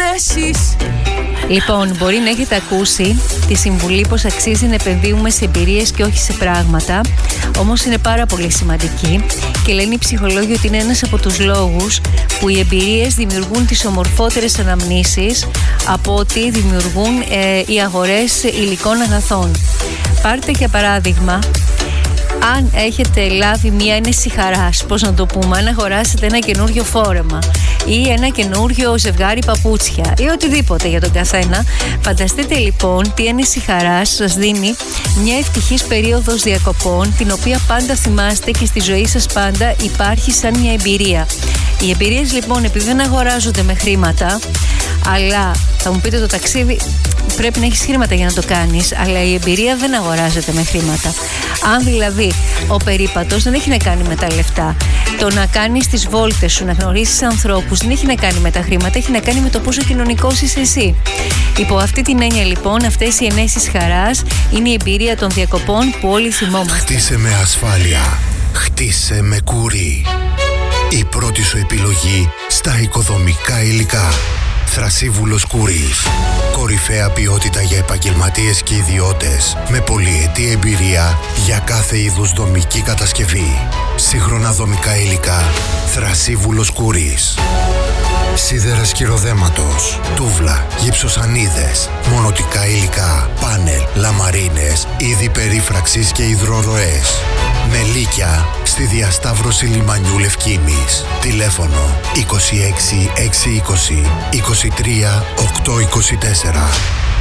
χέσεις. Λοιπόν, μπορεί να έχετε ακούσει τη συμβουλή πως αξίζει να επενδύουμε σε εμπειρίες και όχι σε πράγματα. Όμως είναι πάρα πολύ σημαντική και λένε οι ψυχολόγοι ότι είναι ένας από τους λόγους που οι εμπειρίες δημιουργούν τις ομορφότερες αναμνήσεις από ότι δημιουργούν οι αγορές υλικών αγαθών. Πάρτε για παράδειγμα, αν έχετε λάβει μία ένεση χαράς, πώς να το πούμε, αν αγοράσετε ένα καινούριο φόρεμα ή ένα καινούριο ζευγάρι παπούτσια ή οτιδήποτε για τον καθένα, φανταστείτε λοιπόν τι ένεση χαράς σας δίνει μια ευτυχής περίοδος διακοπών, την οποία πάντα θυμάστε και στη ζωή σας πάντα υπάρχει σαν μια εμπειρία. Οι εμπειρίες λοιπόν, επειδή δεν αγοράζονται με χρήματα, αλλά θα μου πείτε το ταξίδι πρέπει να έχεις χρήματα για να το κάνεις, αλλά η εμπειρία δεν αγοράζεται με χρήματα. Αν δηλαδή ο περίπατος δεν έχει να κάνει με τα λεφτά, το να κάνεις τις βόλτες σου, να γνωρίσεις ανθρώπους, δεν έχει να κάνει με τα χρήματα, έχει να κάνει με το πόσο κοινωνικός είσαι εσύ. Υπό αυτή την έννοια λοιπόν, αυτές οι ενέσεις χαράς είναι η εμπειρία των διακοπών που όλοι θυμόμαστε. Χτίσε με ασφάλεια, χτίσε με Κουρί. Η πρώτη σου επιλογή στα οικοδομικά υλικά. Θρασίβουλος Κουρίς. Κορυφαία ποιότητα για επαγγελματίες και ιδιώτες, με πολυετή εμπειρία για κάθε είδους δομική κατασκευή. Σύγχρονα δομικά υλικά. Θρασίβουλος Κουρίς. Σίδερα σκυροδέματος, τούβλα, γυψοσανίδες, μονοτικά υλικά, πάνελ, λαμαρίνες, είδη περίφραξης και υδροροές. Μελίκια στη διασταύρωση λιμανιού Λευκήμης. Τηλέφωνο 26 620 23 824.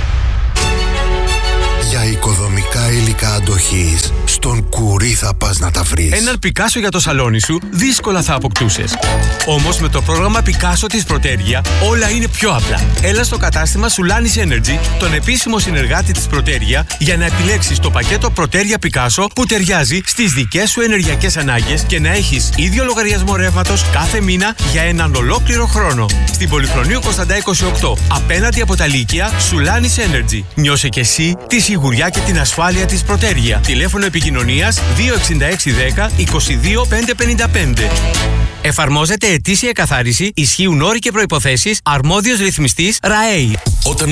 Για οικοδομικά υλικά αντοχής, στον Κουρί θα πας να τα βρεις. Έναν Πικάσο για το σαλόνι σου δύσκολα θα αποκτούσες. Όμως με το πρόγραμμα Πικάσο της Προτέρια όλα είναι πιο απλά. Έλα στο κατάστημα Solanis Energy, τον επίσημο συνεργάτη της Προτέρια, για να επιλέξεις το πακέτο Προτέρια Πικάσο που ταιριάζει στις δικές σου ενεργειακές ανάγκες και να έχεις ίδιο λογαριασμό ρεύματος κάθε μήνα για έναν ολόκληρο χρόνο. Στην Πολυχρονίου Κωνσταντά 28, απέναντι από τα Λύκεια, Solanis Energy. Νιώσε κι εσύ τη σιγουριά και την ασφάλεια της Προτέρια. Τηλέφωνο επικοινωνίας 26610 22555. Εφαρμόζεται ετήσια καθάριση, ισχύουν όροι και προϋποθέσεις, αρμόδιος ρυθμιστής ΡΑΕΗ.